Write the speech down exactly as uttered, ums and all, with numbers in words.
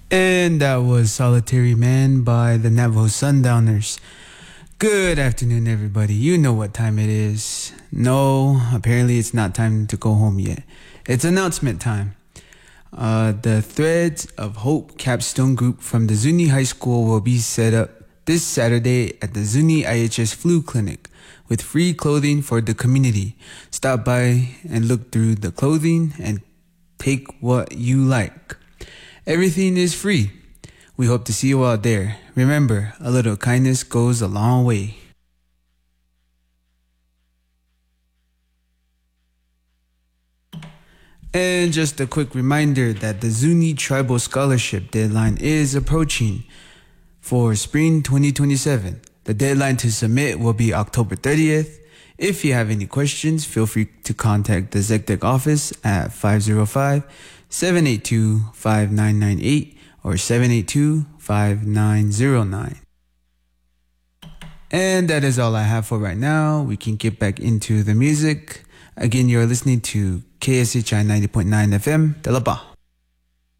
And that was Solitary Man by the Navajo Sundowners. Good afternoon, everybody. You know what time it is. No, apparently it's not time to go home yet. It's announcement time. Uh, the Threads of Hope capstone group from the Zuni High School will be set up this Saturday at the Zuni I H S Flu Clinic with free clothing for the community. Stop by and look through the clothing and take what you like. Everything is free. We hope to see you out there. Remember, a little kindness goes a long way. And just a quick reminder that the Zuni Tribal Scholarship deadline is approaching for spring twenty twenty-seven. The deadline to submit will be October thirtieth. If you have any questions, feel free to contact the ZECTEC office at five oh five, seven eight two, five nine nine eight or seven eight two, five nine zero nine. And that is all I have for right now. We can get back into the music. Again, you're listening to K S H I ninety point nine F M, Dalaba.